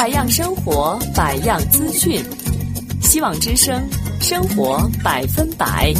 百样生活，百样资讯。希望之声，生活100%。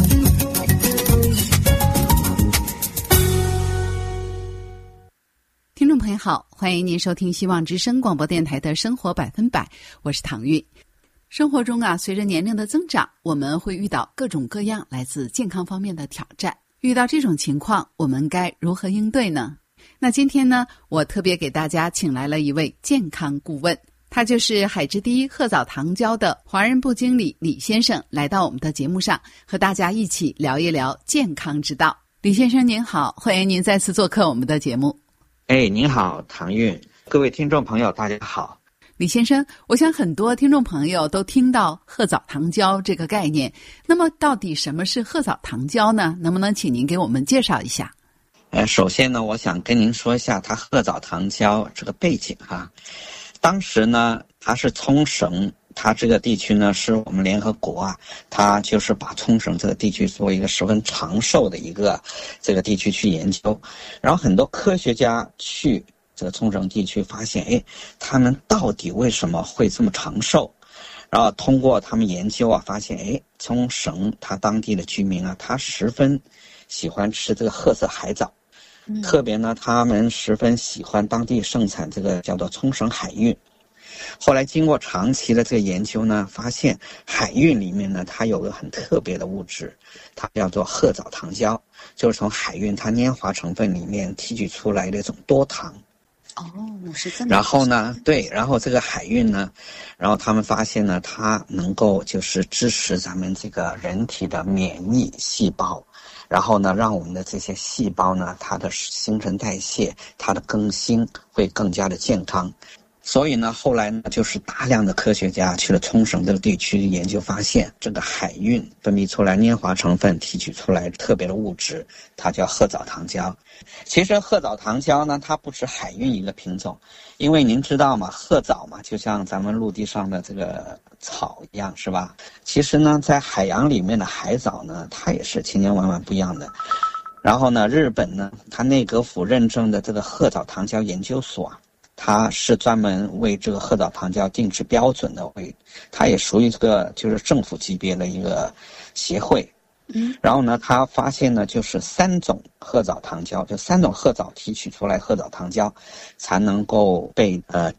听众朋友好，欢迎您收听希望之声广播电台的生活100%，我是唐韵。生活中随着年龄的增长，我们会遇到各种各样来自健康方面的挑战。遇到这种情况，我们该如何应对呢？那今天呢，我特别给大家请来了一位健康顾问，他就是海之第一褐藻糖胶的华人部经理李先生，来到我们的节目上，和大家一起聊一聊健康之道。李先生您好，欢迎您再次做客我们的节目。 您好，唐韵，各位听众朋友大家好。 李先生，我想很多听众朋友都听到褐藻糖胶这个概念，那么到底什么是褐藻糖胶呢？能不能请您给我们介绍一下？ 首先呢，我想跟您说一下它褐藻糖胶这个背景哈。当时呢，它是冲绳，它这个地区呢是我们联合国它就是把冲绳这个地区作为一个十分长寿的一个这个地区去研究，然后很多科学家去这个冲绳地区发现，他们到底为什么会这么长寿？然后通过他们研究发现，冲绳它当地的居民他十分喜欢吃这个褐色海藻。特别呢，他们十分喜欢当地盛产这个叫做冲绳海运。后来经过长期的这个研究呢，发现海运里面呢，它有个很特别的物质，它叫做褐藻糖胶，就是从海运它粘华成分里面提取出来的一种多糖。 是这么。 然后呢，然后这个海运呢，然后他们发现呢，它能够就是支持咱们这个人体的免疫细胞。然后呢，让我们的这些细胞呢，它的新陈代谢，它的更新会更加的健康。所以呢，后来呢，就是大量的科学家去了冲绳这个地区研究，发现这个海运分泌出来粘华成分提取出来特别的物质，它叫褐藻糖胶。其实褐藻糖胶呢，它不是海运一个品种，因为您知道嘛，褐藻嘛，就像咱们陆地上的这个草一样，是吧？其实呢，在海洋里面的海藻呢，它也是千千万万不一样的。然后呢，日本呢，它内阁府认证的这个褐藻糖胶研究所它是专门为这个褐藻糖胶定制标准的，它也属于这个就是政府级别的一个协会。然后呢，他发现呢，就是3种褐藻糖胶，就3种褐藻提取出来褐藻糖胶，才能够被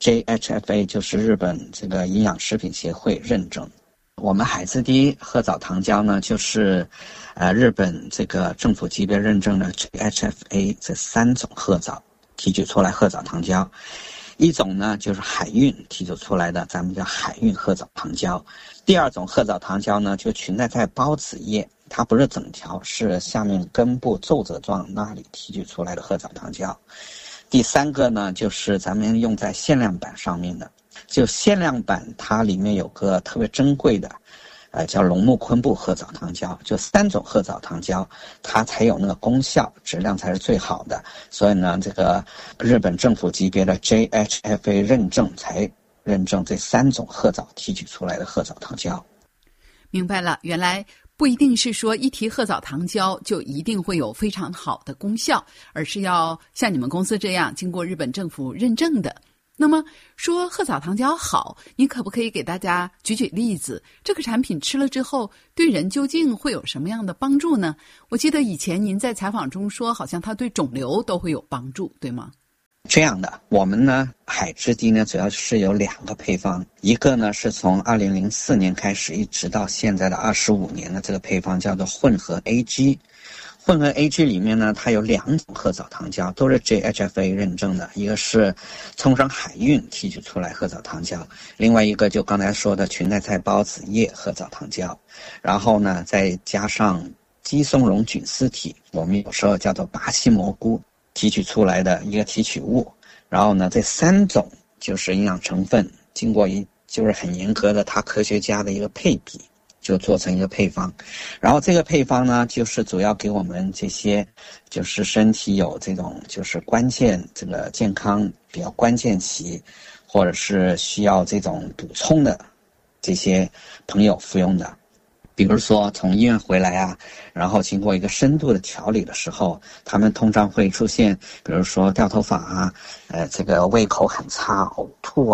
JHFA， 就是日本这个营养食品协会认证。我们海之第一褐藻糖胶呢，就是日本这个政府级别认证的 JHFA 这3种褐藻提取出来褐藻糖胶。一种呢就是海运提取出来的，咱们叫海运褐藻糖胶。第2种褐藻糖胶呢，就裙带在孢子叶，它不是整条，是下面根部皱褶状那里提取出来的褐藻糖胶。第3个呢，就是咱们用在限量版上面的，就限量版它里面有个特别珍贵的叫龙目昆布褐藻糖胶，就3种褐藻糖胶，它才有那个功效，质量才是最好的。所以呢，这个日本政府级别的 JHFA 认证才认证这3种褐藻提取出来的褐藻糖胶。 明白了，原来不一定是说一提褐藻糖胶就一定会有非常好的功效，而是要像你们公司这样经过日本政府认证的。那么说褐藻糖胶好，你可不可以给大家举例子？这个产品吃了之后对人究竟会有什么样的帮助呢？我记得以前您在采访中说，好像它对肿瘤都会有帮助，对吗？ 这样的，我们呢海之滴呢主要是有2个配方，一个呢是从2004年开始一直到现在的25年的这个配方叫做混合 AG。混合 AG 里面呢，它有2种褐藻糖胶，都是 JHFA 认证的，一个是冲绳海运提取出来褐藻糖胶，另外一个就刚才说的裙带菜孢子叶褐藻糖胶，然后呢再加上鸡松茸菌丝体，我们有时候叫做巴西蘑菇提取出来的一个提取物，然后呢这3种就是营养成分经过就是很严格的它科学家的一个配比，就做成一个配方。然后这个配方呢，就是主要给我们这些就是身体有这种就是关键这个健康比较关键期，或者是需要这种补充的这些朋友服用的。比如说从医院回来啊，然后经过一个深度的调理的时候，他们通常会出现比如说掉头发啊，这个胃口很差、呕吐啊，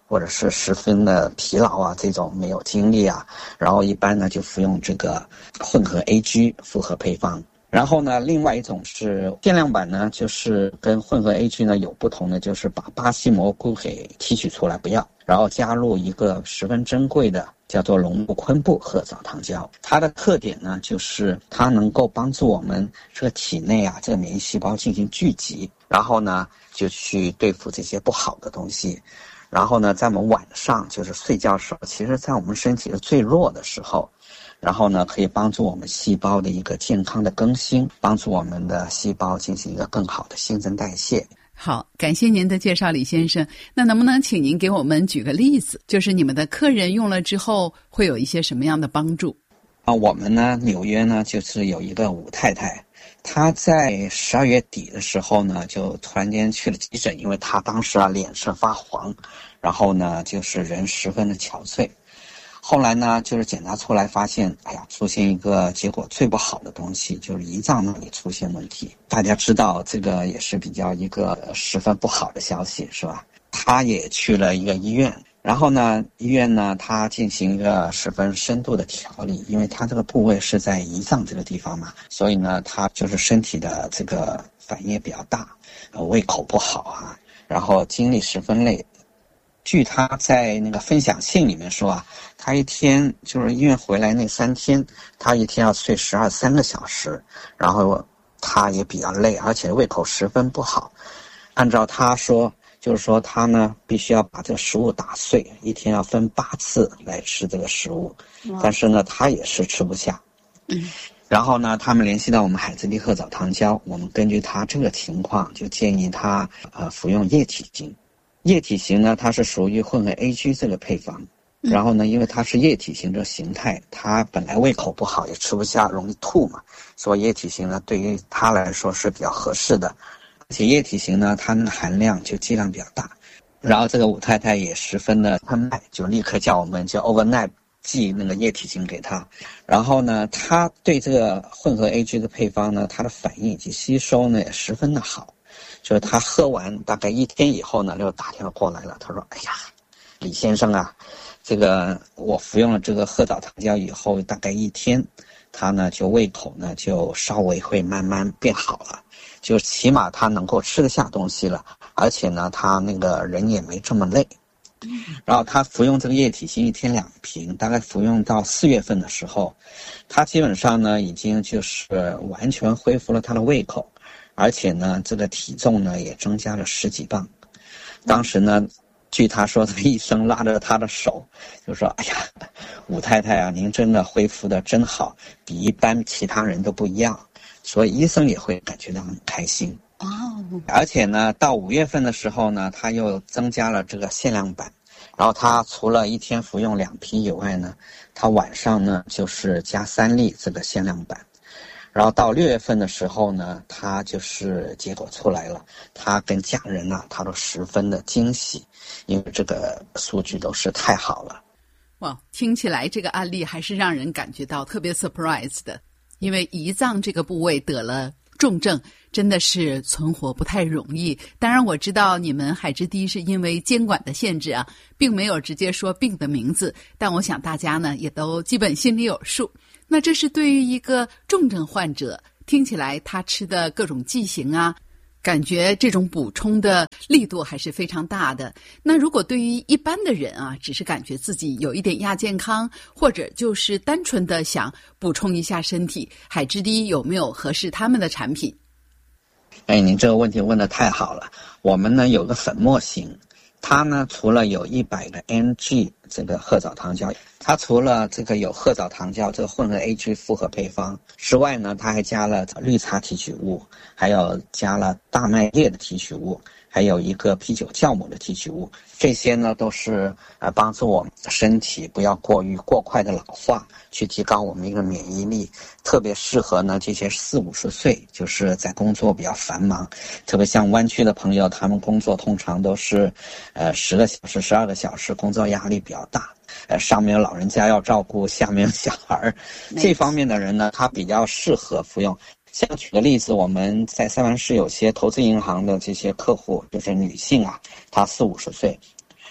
或者是十分的疲劳啊，这种没有精力啊，然后一般呢就服用这个混合 AG 复合配方。然后呢，另外一种是限量版呢，就是跟混合 AG 呢有不同的，就是把巴西蘑菇给提取出来不要，然后加入一个十分珍贵的叫做龙木昆布褐藻糖胶。它的特点呢，就是它能够帮助我们这个体内啊这个免疫细胞进行聚集，然后呢就去对付这些不好的东西。然后呢，在我们晚上就是睡觉的时候，其实在我们身体的最弱的时候，然后呢可以帮助我们细胞的一个健康的更新，帮助我们的细胞进行一个更好的新陈代谢。 好，感谢您的介绍，李先生。那能不能请您给我们举个例子，就是你们的客人用了之后会有一些什么样的帮助？ 我们呢纽约呢就是有一个武太太，她在12月底的时候呢就突然间去了急诊，因为她当时脸色发黄，然后呢就是人十分的憔悴。后来呢就是检查出来发现，出现一个结果最不好的东西，就是胰脏那里出现问题。大家知道这个也是比较一个十分不好的消息，是吧？她也去了一个医院，然后呢医院呢它进行一个十分深度的调理，因为它这个部位是在胰脏这个地方嘛，所以呢它就是身体的这个反应也比较大，胃口不好啊，然后精力十分累。据他在那个分享信里面说他一天就是医院回来那3天，他一天要睡3个小时，然后他也比较累，而且胃口十分不好。按照他说，就是说他呢必须要把这个食物打碎，一天要分8次来吃这个食物，但是呢他也是吃不下。然后呢他们联系到我们海之力褐藻糖胶，我们根据他这个情况就建议他服用液体型。液体型呢它是属于混合 AG 这个配方，然后呢因为它是液体型这个形态，它本来胃口不好也吃不下，容易吐嘛，所以液体型呢对于它来说是比较合适的。而且液体型呢它的含量就剂量比较大，然后这个武太太也十分的喷卖，就立刻叫我们就 overnight 寄那个液体型给她。然后呢她对这个混合 AG 的配方呢，它的反应以及吸收呢也十分的好。就是他喝完大概1天以后呢，就打电话过来了。他说：“哎呀，李先生啊，这个我服用了这个褐藻糖胶以后，大概1天，他呢就胃口呢就稍微会慢慢变好了，就起码他能够吃得下东西了，而且呢他那个人也没这么累。”然后他服用这个液体型1天2瓶，大概服用到4月份的时候，他基本上呢已经就是完全恢复了他的胃口。而且呢这个体重呢也增加了10几磅。当时呢据他说，这个医生拉着他的手就说：“哎呀，武太太啊，您真的恢复的真好，比一般其他人都不一样。”所以医生也会感觉到很开心。而且呢到5月份的时候呢，他又增加了这个限量版，然后他除了1天服用2瓶以外呢，他晚上呢就是加3粒这个限量版。然后到6月份的时候呢，他就是结果出来了，他跟家人他都十分的惊喜，因为这个数据都是太好了。 哇，听起来这个案例还是让人感觉到特别 surprise 的，因为胰脏这个部位得了重症，真的是存活不太容易。当然我知道你们海之滴是因为监管的限制并没有直接说病的名字，但我想大家呢也都基本心里有数。那这是对于一个重症患者，听起来他吃的各种剂型感觉这种补充的力度还是非常大的。那如果对于一般的人只是感觉自己有一点亚健康，或者就是单纯的想补充一下身体，海之滴有没有合适他们的产品？ 您这个问题问得太好了。我们呢有个粉末型，它呢除了有100个 mg 这个褐藻糖胶，它除了这个有褐藻糖胶这个混合 AG 复合配方之外呢，它还加了绿茶提取物，还有加了大麦叶的提取物，还有一个啤酒酵母的提取物。这些呢都是帮助我们的身体不要过快的老化，去提高我们一个免疫力，特别适合呢这些40-50岁，就是在工作比较繁忙，特别像湾区的朋友，他们工作通常都是10个小时12个小时，工作压力比较大，上面有老人家要照顾，下面有小孩，这方面的人呢他比较适合服用。像举个例子，我们在三藩市有些投资银行的这些客户，就是女性她40-50岁，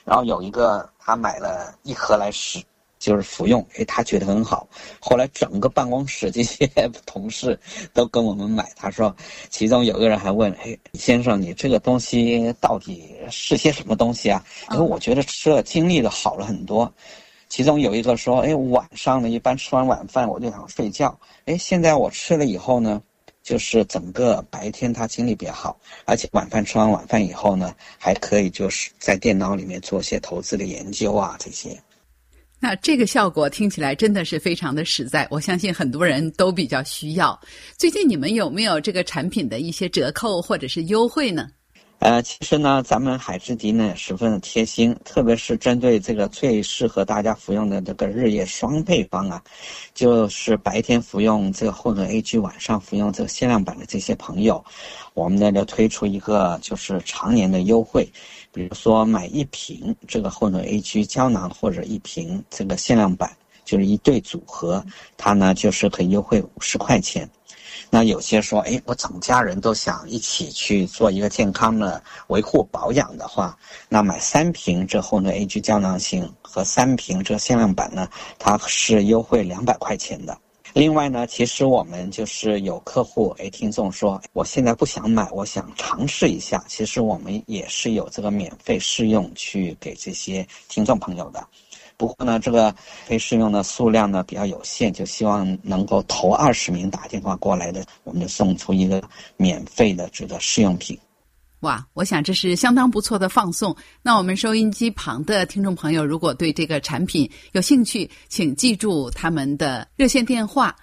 然后有一个他买了1盒来试，就是服用，他觉得很好。后来整个办公室这些同事都跟我们买，他说其中有个人还问，先生你这个东西到底是些什么东西啊？我觉得吃了精力的好了很多。其中有一个说，晚上呢一般吃完晚饭我就想睡觉，现在我吃了以后呢，就是整个白天他精力比较好，而且晚饭吃完晚饭以后呢，还可以就是在电脑里面做些投资的研究啊这些。 那这个效果听起来真的是非常的实在，我相信很多人都比较需要。最近你们有没有这个产品的一些折扣或者是优惠呢？ 其实呢，咱们海之迪呢十分的贴心，特别是针对这个最适合大家服用的这个日夜双配方啊，就是白天服用这个混合 AG， 晚上服用这个限量版的这些朋友，我们呢就推出一个就是常年的优惠，比如说买1瓶这个混合 AG 胶囊或者1瓶这个限量版，就是一对组合，它呢就是可以优惠50块钱。那有些说，我整家人都想一起去做一个健康的维护保养的话，那买3瓶这混合 AG 胶囊型和3瓶这限量版呢，它是优惠200块钱的。另外呢，其实我们就是有客户听众说，我现在不想买，我想尝试一下，其实我们也是有这个免费试用去给这些听众朋友的。不过呢，这个非试用的数量呢比较有限，就希望能够头20名打电话过来的，我们就送出一个免费的这个试用品。 哇，我想这是相当不错的放送。那我们收音机旁的听众朋友，如果对这个产品有兴趣，请记住他们的热线电话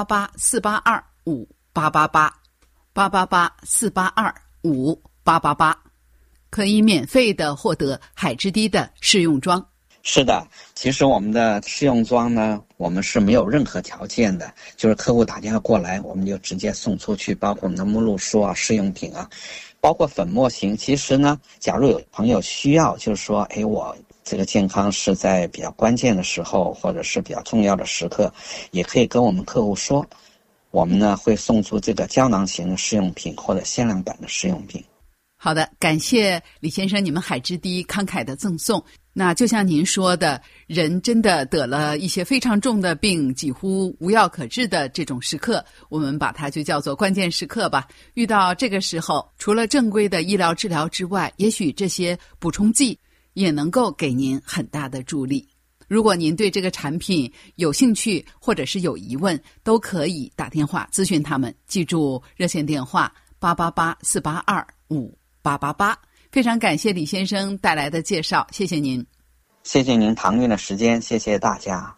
888-482-5888，888-482-5888，可以免费的获得海之滴的试用装。 是的，其实我们的试用装呢，我们是没有任何条件的，就是客户打电话过来，我们就直接送出去，包括我们的目录书啊、试用品啊，包括粉末型。其实呢，假如有朋友需要，就是说，我这个健康是在比较关键的时候，或者是比较重要的时刻，也可以跟我们客户说，我们呢会送出这个胶囊型的试用品或者限量版的试用品。 好的，感谢李先生你们海之滴慷慨的赠送。那就像您说的，人真的得了一些非常重的病，几乎无药可治的这种时刻，我们把它就叫做关键时刻吧。遇到这个时候，除了正规的医疗治疗之外，也许这些补充剂也能够给您很大的助力。如果您对这个产品有兴趣或者是有疑问，都可以打电话咨询他们，记住热线电话888-482-5888。非常感谢李先生带来的介绍，谢谢您。 谢谢您唐韵的时间，谢谢大家。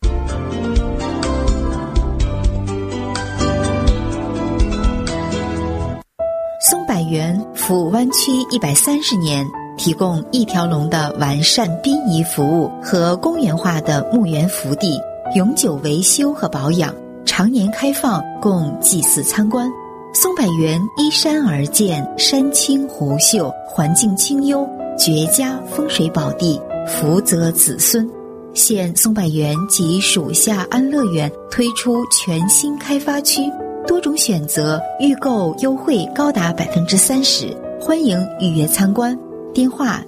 松柏园服务湾区130年，提供一条龙的完善殡仪服务和公园化的墓园福地，永久维修和保养，常年开放供祭祀参观。松柏园依山而建，山清湖秀，环境清幽，绝佳风水宝地，福泽子孙。现松柏园及属下安乐园推出全新开发区，多种选择，预购优惠高达30%，欢迎预约参观。电话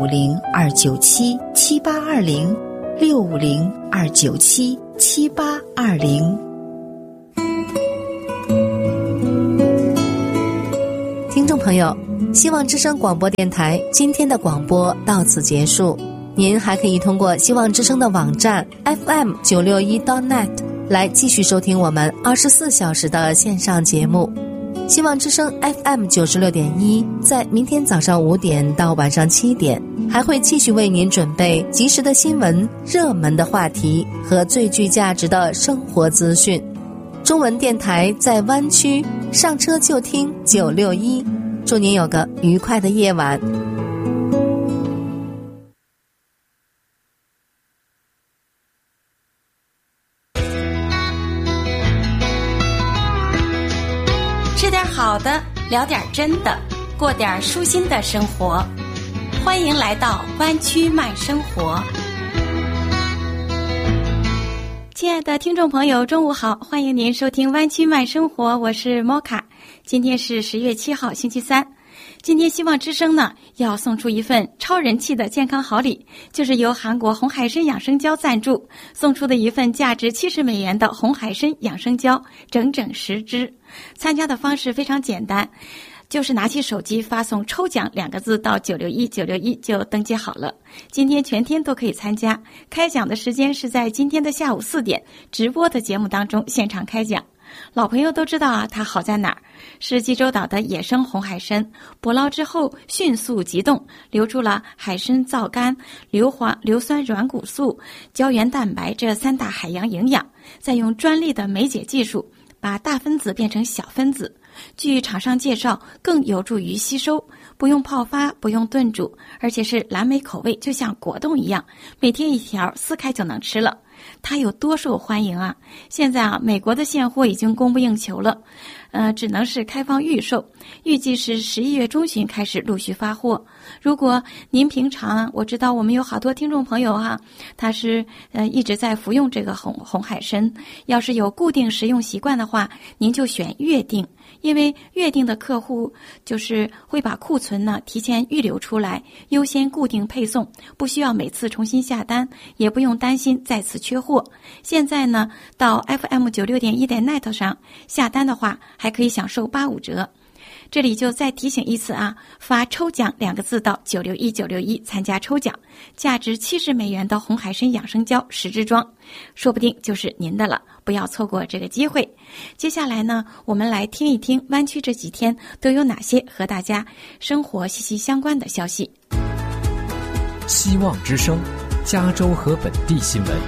650-297-7820，650-297-7820。 听众朋友，希望之声广播电台今天的广播到此结束。您还可以通过希望之声的网站 FM961.net 来继续收听我们24小时的线上节目。希望之声 FM96.1 在明天早上5点到晚上7点，还会继续为您准备及时的新闻、热门的话题和最具价值的生活资讯。中文电台在湾区，上车就听961。祝您有个愉快的夜晚。 吃点好的，聊点真的，过点舒心的生活。欢迎来到湾区慢生活。亲爱的听众朋友，中午好，欢迎您收听湾区慢生活，我是 Moka。今天是10月7号星期三。 今天希望之声呢要送出一份超人气的健康好礼，就是由韩国红海参养生胶赞助送出的一份价值$70的红海参养生胶，整整10支。参加的方式非常简单，就是拿起手机发送抽奖2个字到961就登记好了。今天全天都可以参加，开奖的时间是在今天的下午4点直播的节目当中现场开奖。老朋友都知道啊，它好在哪儿？是济州岛的野生红海参，捕捞之后迅速急冻，留住了海参皂苷、硫酸软骨素、胶原蛋白这3大海洋营养，再用专利的酶解技术把大分子变成小分子。据厂商介绍，更有助于吸收，不用泡发，不用炖煮，而且是蓝莓口味，就像果冻一样，每天1条撕开就能吃了。它有多受欢迎啊！现在啊，美国的现货已经供不应求了，只能是开放预售，预计是11月中旬开始陆续发货。如果您平常，我知道我们有好多听众朋友哈，他是一直在服用这个红海参，要是有固定食用习惯的话，您就选月订。因为月订的客户就是会把库存呢提前预留出来，优先固定配送，不需要每次重新下单，也不用担心再次缺货。现在呢，到 FM96.1.net 上下单的话，还可以享受85折。这里就再提醒一次啊，发抽奖2个字到961参加抽奖，价值$70的红海参养生胶10支装，说不定就是您的了，不要错过这个机会。接下来呢，我们来听一听湾区这几天都有哪些和大家生活息息相关的消息。 希望之声，加州和本地新闻。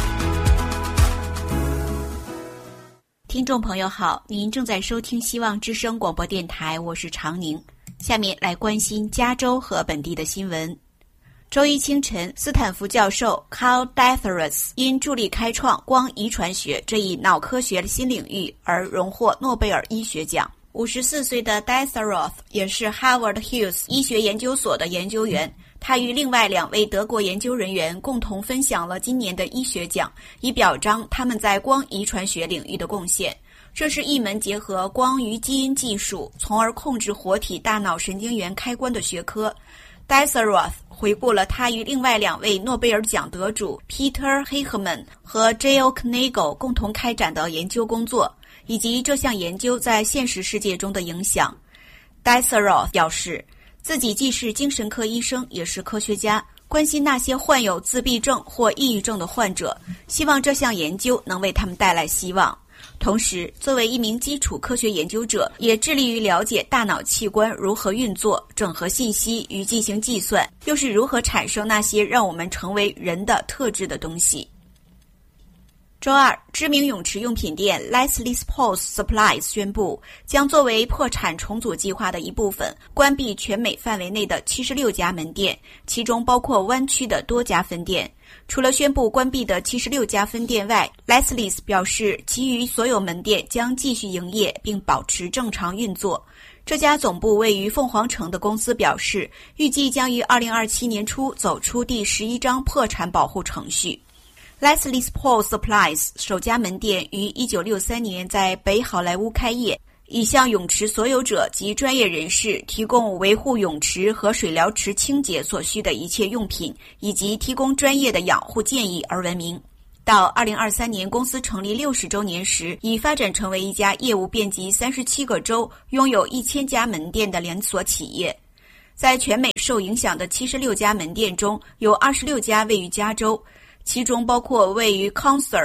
听众朋友好，您正在收听希望之声广播电台，我是常宁。下面来关心加州和本地的新闻。周一清晨，斯坦福教授 Carl Deatherus 因助力开创光遗传学这一脑科学的新领域而荣获诺贝尔医学奖。54岁的 Deatherus 也是 Harvard Hughes 医学研究所的研究员，他与另外2位德国研究人员共同分享了今年的医学奖，以表彰他们在光遗传学领域的贡献。这是一门结合光与基因技术，从而控制活体大脑神经元开关的学科。Deatherus 回顾了他与另外2位诺贝尔奖得主 Peter Heckman 和 Jill Knagle 共同开展的研究工作，以及这项研究在现实世界中的影响。Deatherus 表示，自己既是精神科医生，也是科学家，关心那些患有自闭症或抑郁症的患者，希望这项研究能为他们带来希望。同时，作为一名基础科学研究者，也致力于了解大脑器官如何运作、整合信息与进行计算，又是如何产生那些让我们成为人的特质的东西。周二，知名泳池用品店 Leslie's Sports Supplies 宣布，将作为破产重组计划的一部分，关闭全美范围内的76家门店，其中包括湾区的多家分店。除了宣布关闭的76家分店外， Leslie's 表示其余所有门店将继续营业并保持正常运作。这家总部位于凤凰城的公司表示，预计将于2027年初走出第11章破产保护程序。Leslie's Sports Supplies 首家门店于1963年在北好莱坞开业，以向泳池所有者及专业人士提供维护泳池和水疗池清洁所需的一切用品，以及提供专业的养护建议而闻名。到2023年公司成立60周年时，已发展成为一家业务遍及37个州、拥有1000家门店的连锁企业。在全美受影响的76家门店中，有26家位于加州，其中包括位于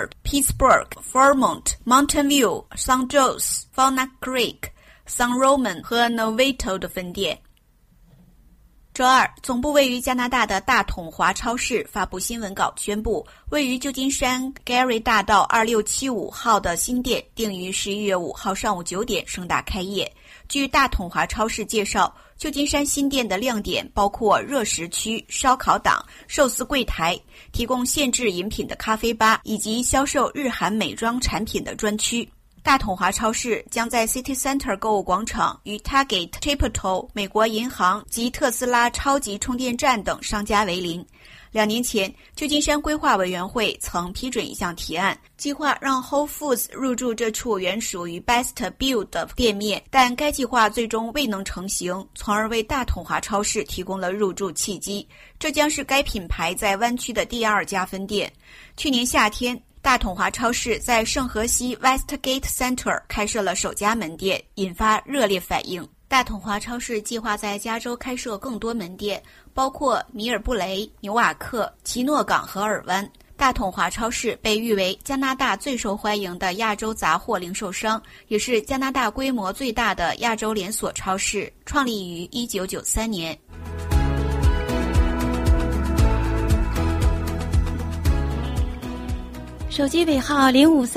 Concert、Pittsburgh、Fairmont、Mountain View、St. Joe's、Walnut Creek、San Roman 和 Novato 的分店。周二，总部位于加拿大的大统华超市发布新闻稿宣布，位于旧金山 Gary 大道2675号的新店定于11月5号上午9点盛大开业。据大统华超市介绍，旧金山新店的亮点包括热食区、烧烤档、寿司柜台、提供限制饮品的咖啡吧，以及销售日韩美妆产品的专区。 大统华超市将在 City Center 购物广场与 Target、Chipotle、美国银行及特斯拉超级充电站等商家为邻。2年前，旧金山规划委员会曾批准一项提案，计划让 Whole Foods 入驻这处原属于 Best Buy 的店面，但该计划最终未能成型，从而为大统华超市提供了入驻契机。这将是该品牌在湾区的第2家分店。去年夏天，大统华超市在圣荷西 Westgate Center 开设了首家门店，引发热烈反应。大统华超市计划在加州开设更多门店，包括米尔布雷、纽瓦克、奇诺港和尔湾。大统华超市被誉为加拿大最受欢迎的亚洲杂货零售商，也是加拿大规模最大的亚洲连锁超市，创立于1993年。 手机尾号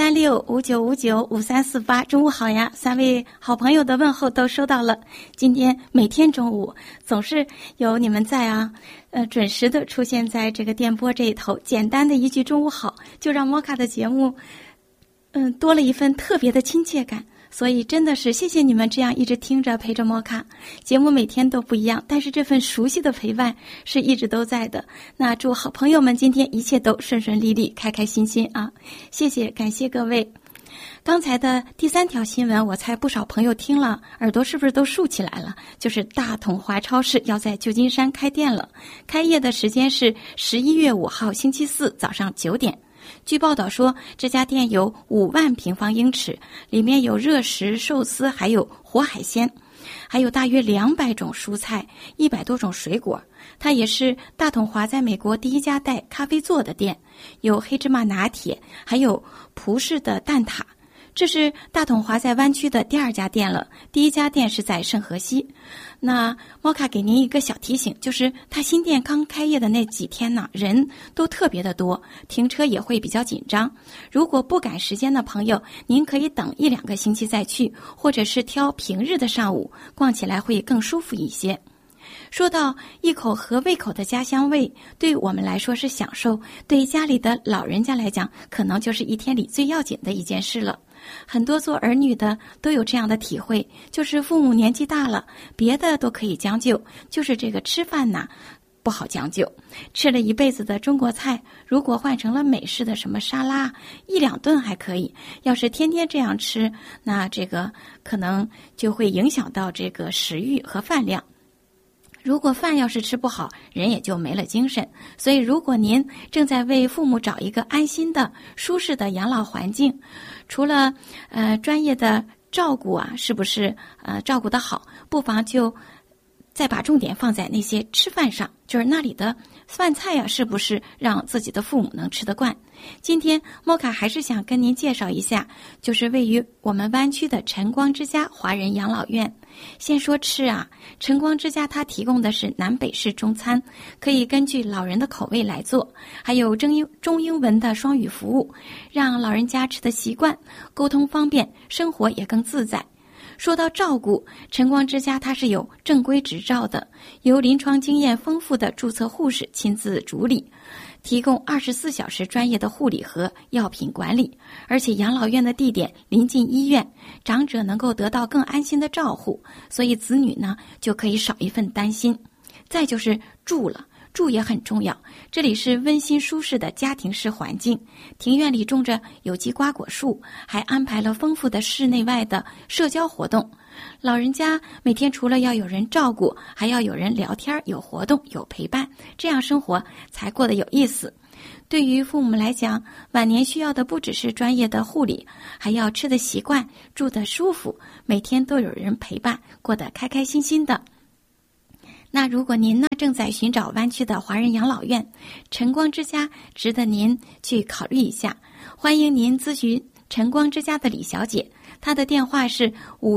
053659595348，中午好呀！3位好朋友的问候都收到了。今天每天中午总是有你们在啊，准时的出现在这个电波这一头。简单的一句中午好，就让摩卡的节目，多了一份特别的亲切感。所以真的是谢谢你们这样一直听着陪着摩卡节目，每天都不一样，但是这份熟悉的陪伴是一直都在的。那祝好朋友们今天一切都顺顺利利，开开心心啊！谢谢，感谢各位。刚才的第3条新闻，我猜不少朋友听了耳朵是不是都竖起来了？就是大统华超市要在旧金山开店了，开业的时间是11月5号星期四早上9点。据报道说，这家店有5万平方英尺，里面有热食、寿司，还有活海鲜，还有大约200种蔬菜，100多种水果。它也是大统华在美国第1家带咖啡座的店，有黑芝麻拿铁，还有葡式的蛋挞。这是大统华在湾区的第2家店了，第1家店是在圣荷西。那摩卡给您一个小提醒，就是他新店刚开业的那几天呢，人都特别的多，停车也会比较紧张。如果不赶时间的朋友，您可以等1-2个星期再去，或者是挑平日的上午，逛起来会更舒服一些。说到一口合胃口的家乡味，对我们来说是享受，对家里的老人家来讲，可能就是一天里最要紧的一件事了。很多做儿女的都有这样的体会，就是父母年纪大了，别的都可以将就，就是这个吃饭呐不好将就。吃了一辈子的中国菜，如果换成了美式的什么沙拉，1-2顿还可以，要是天天这样吃，那这个可能就会影响到这个食欲和饭量。如果饭要是吃不好，人也就没了精神。所以如果您正在为父母找一个安心的舒适的养老环境，除了专业的照顾啊，是不是照顾得好，不妨就再把重点放在那些吃饭上，就是那里的饭菜啊，是不是让自己的父母能吃得惯。今天摩卡还是想跟您介绍一下，就是位于我们湾区的晨光之家华人养老院。先说吃啊，晨光之家它提供的是南北式中餐，可以根据老人的口味来做，还有中英文的双语服务，让老人家吃得习惯，沟通方便，生活也更自在。说到照顾，晨光之家它是有正规执照的，由临床经验丰富的注册护士亲自主理，提供24小时专业的护理和药品管理，而且养老院的地点临近医院，长者能够得到更安心的照护，所以子女呢就可以少一份担心。再就是住了，住也很重要，这里是温馨舒适的家庭式环境，庭院里种着有机瓜果树，还安排了丰富的室内外的社交活动。老人家每天除了要有人照顾，还要有人聊天，有活动，有陪伴，这样生活才过得有意思。对于父母来讲，晚年需要的不只是专业的护理，还要吃得习惯，住得舒服，每天都有人陪伴，过得开开心心的。那如果您呢正在寻找湾区的华人养老院，晨光之家值得您去考虑一下。欢迎您咨询晨光之家的李小姐，她的电话是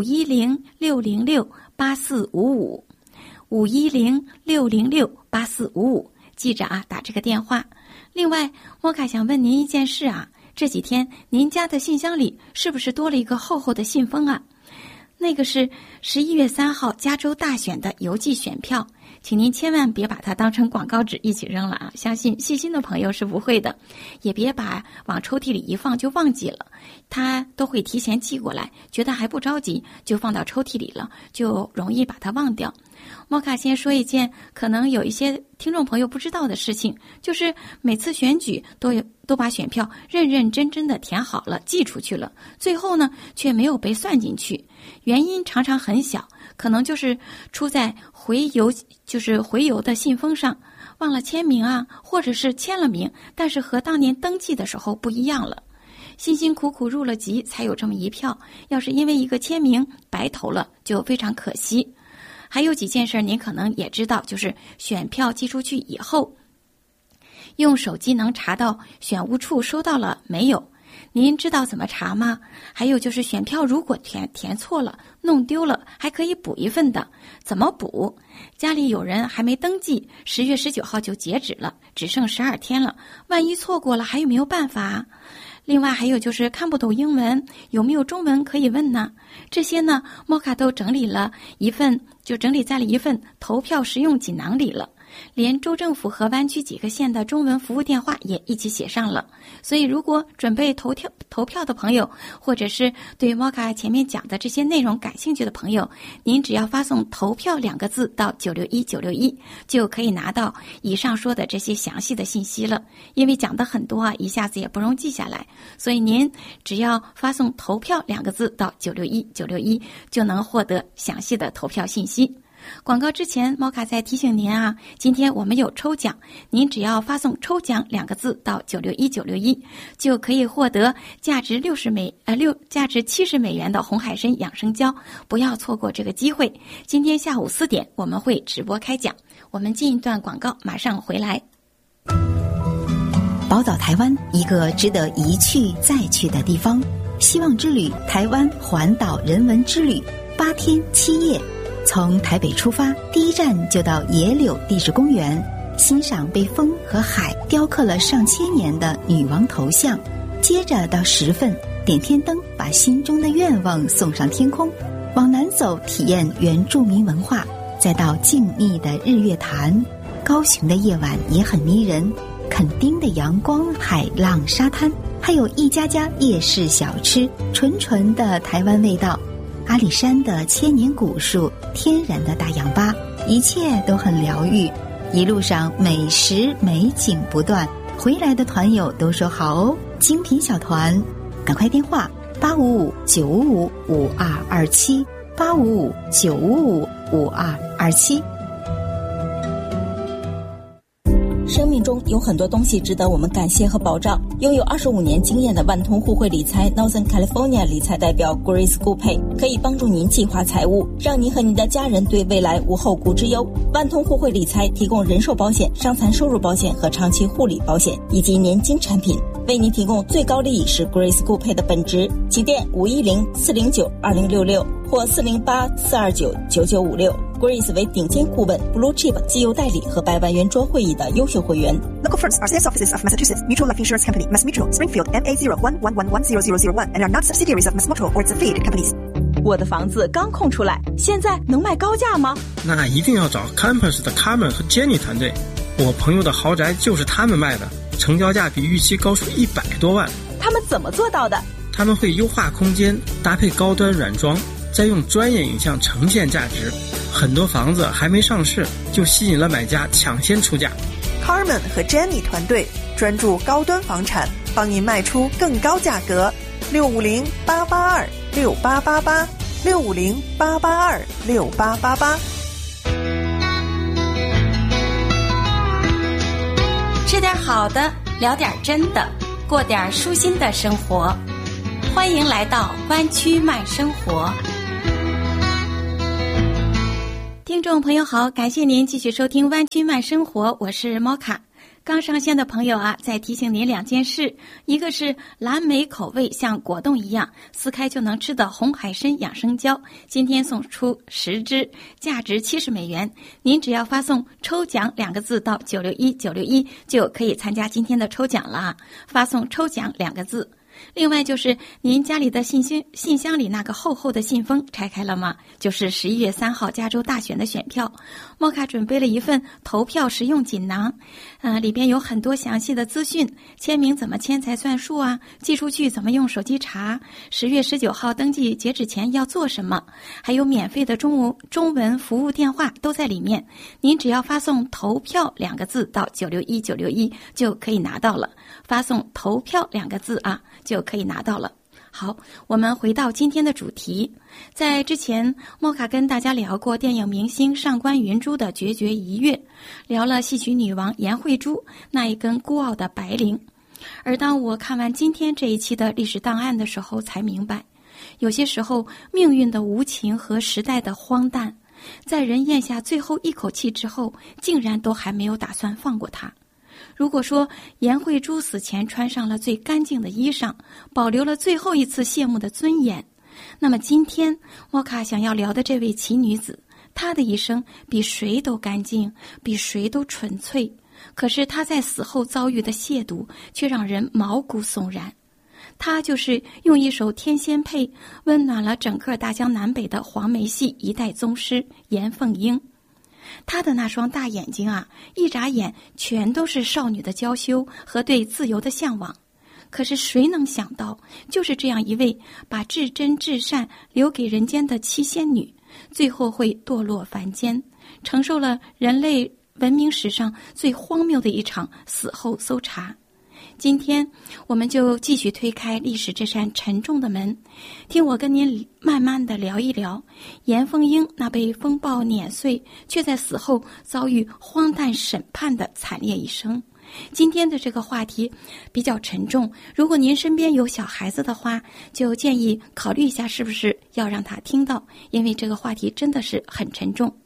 510-606-8455 510-606-8455，记着啊，打这个电话。另外，摩卡想问您一件事啊，这几天您家的信箱里是不是多了一个厚厚的信封啊？那个是11月3号加州大选的邮寄选票， 请您千万别把它当成广告纸一起扔了啊！相信细心的朋友是不会的，也别把往抽屉里一放就忘记了，它都会提前寄过来，觉得还不着急就放到抽屉里了，就容易把它忘掉。莫卡先说一件可能有一些听众朋友不知道的事情，就是每次选举都把选票认认真真的填好了寄出去了，最后呢却没有被算进去，原因常常很小，可能就是出在回邮的信封上忘了签名啊，或者是签了名，但是和当年登记的时候不一样了。辛辛苦苦入了籍才有这么一票，要是因为一个签名白投了，就非常可惜。还有几件事您可能也知道，就是选票寄出去以后，用手机能查到选务处收到了没有？您知道怎么查吗？还有就是选票如果填错了、弄丢了，还可以补一份的，怎么补？家里有人还没登记，10月19号就截止了，只剩12天了，万一错过了还有没有办法？另外还有就是看不懂英文，有没有中文可以问呢？这些呢，莫卡都整理在了一份投票实用锦囊里了。连州政府和湾区几个县的中文服务电话也一起写上了。所以如果准备投票的朋友，或者是对莫卡前面讲的这些内容感兴趣的朋友，您只要发送投票2个字到961961，就可以拿到以上说的这些详细的信息了。因为讲的很多啊，一下子也不容记下来，所以您只要发送投票2个字到961961，就能获得详细的投票信息。广告之前，猫卡再提醒您啊，今天我们有抽奖，您只要发送抽奖2个字到961961，就可以获得价值70美元的红海参养生胶，不要错过这个机会。今天下午4点我们会直播开奖，我们进一段广告，马上回来。 宝岛台湾，一个值得一去再去的地方。希望之旅台湾环岛人文之旅，8天7夜。从台北出发，第一站就到野柳地质公园，欣赏被风和海雕刻了上千年的女王头像。接着到石份点天灯，把心中的愿望送上天空。往南走，体验原住民文化，再到静谧的日月潭。高雄的夜晚也很迷人，垦丁的阳光、海浪、沙滩，还有一家家夜市小吃，纯纯的台湾味道。阿里山的千年古树，天然的大氧吧，一切都很疗愈。一路上美食美景不断，回来的团友都说好哦，精品小团，赶快电话855-955-5227 855-955-5227。 生命中有很多东西值得我们感谢和保障。拥有25年经验的万通互惠理财 Northern California 理财代表 Grace 顾佩可以帮助您计划财务，让您和您的家人对未来无后顾之忧。万通互惠理财提供人寿保险、伤残收入保险和长期护理保险以及年金产品，为您提供最高利益是 Grace 顾佩的本职。起电510-409-2066或408-429-9956。Grace 为顶尖顾问 Blue Chip 机油代理和100万圆桌会议的优秀会员。 Local firms are sales offices of Massachusetts Mutual Life Insurance Company, Mass Mutual, Springfield, MA01110001 and are not subsidiaries of Mass Mutual or its affiliated companies. 我的房子刚空出来，现在能卖高价吗？ 那一定要找 Campus 的 Carmen 和 Jenny 团队，我朋友的豪宅就是他们卖的，成交价比预期高出100多万。 他们怎么做到的？ 他们会优化空间，搭配高端软装，再用专业影像呈现价值。很多房子还没上市，就吸引了买家抢先出价。 Carmen 和 Jenny 团队专注高端房产，帮您卖出更高价格。650-882-6888 650-882-6888。 吃点好的，聊点真的，过点舒心的生活。欢迎来到湾区慢生活。听众朋友好，感谢您继续收听湾区慢生活，我是猫卡。刚上线的朋友啊，再提醒您2件事，一个是蓝莓口味像果冻一样撕开就能吃的红海参养生胶，今天送出10支，价值70美元，您只要发送抽奖2个字到961961就可以参加今天的抽奖了，发送抽奖2个字。 另外就是您家里的信箱里那个厚厚的信封拆开了吗？就是11月3号加州大选的选票。莫卡准备了一份投票实用锦囊，里边有很多详细的资讯，签名怎么签才算数啊，寄出去怎么用手机查，10月19号登记截止前要做什么，还有免费的中文服务电话都在里面。您只要发送投票2个字到961961就可以拿到了，发送投票2个字啊就可以拿到了。好，我们回到今天的主题。在之前，莫卡跟大家聊过电影明星上官云珠的决绝一跃，聊了戏曲女王颜慧珠那一根孤傲的白绫。而当我看完今天这一期的历史档案的时候，才明白，有些时候命运的无情和时代的荒诞，在人咽下最后一口气之后，竟然都还没有打算放过他。如果说颜慧珠死前穿上了最干净的衣裳，保留了最后一次谢幕的尊严，那么今天莫卡想要聊的这位奇女子，她的一生比谁都干净，比谁都纯粹，可是她在死后遭遇的亵渎却让人毛骨悚然。她就是用一首《天仙配》温暖了整个大江南北的黄梅戏一代宗师严凤英。她的那双大眼睛啊，一眨眼全都是少女的娇羞和对自由的向往。可是谁能想到，就是这样一位把至真至善留给人间的七仙女，最后会堕落凡间，承受了人类文明史上最荒谬的一场死后搜查。今天我们就继续推开历史这扇沉重的门，听我跟您慢慢的聊一聊严凤英那被风暴碾碎却在死后遭遇荒诞审判的惨烈一生。今天的这个话题比较沉重，如果您身边有小孩子的话，就建议考虑一下是不是要让他听到，因为这个话题真的是很沉重。